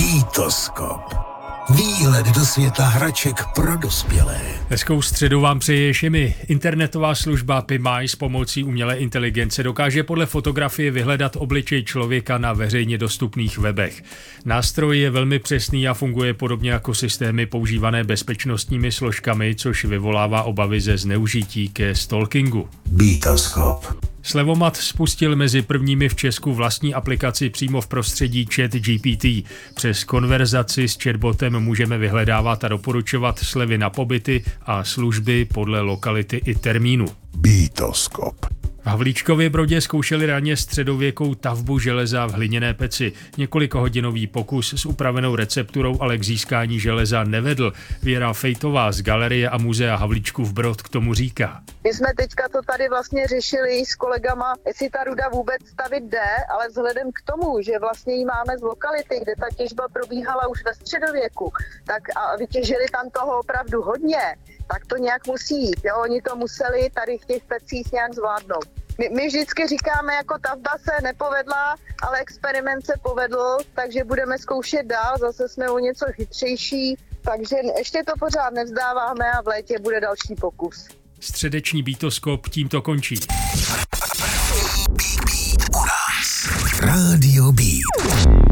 Bitoskop. Výlet do světa hraček pro dospělé. Hezkou středu vám přeje Šimi. Internetová služba PimEye s pomocí umělé inteligence dokáže podle fotografie vyhledat obličej člověka na veřejně dostupných webech. Nástroj je velmi přesný a funguje podobně jako systémy používané bezpečnostními složkami, což vyvolává obavy ze zneužití ke stalkingu. Bitoskop. Slevomat spustil mezi prvními v Česku vlastní aplikaci přímo v prostředí ChatGPT. Přes konverzaci s chatbotem můžeme vyhledávat a doporučovat slevy na pobyty a služby podle lokality i termínu. Bitoskop. V Havlíčkově Brodě zkoušeli raně středověkou tavbu železa v hliněné peci. Několikahodinový pokus s upravenou recepturou ale k získání železa nevedl. Věra Fejtová z Galerie a muzea Havlíčkův Brod k tomu říká. My jsme teďka to tady vlastně řešili s kolegama, jestli ta ruda vůbec stavit jde, ale vzhledem k tomu, že vlastně ji máme z lokality, kde ta těžba probíhala už ve středověku, tak a vytěžili tam toho opravdu hodně, tak to nějak musí jít. Jo? Oni to museli tady v těch pecích nějak zvládnout. My vždycky říkáme, jako tavba se nepovedla, ale experiment se povedl, takže budeme zkoušet dál, zase jsme o něco chytřejší, takže ještě to pořád nevzdáváme a v létě bude další pokus. Středeční Bitoskop tímto končí. Radio Beat.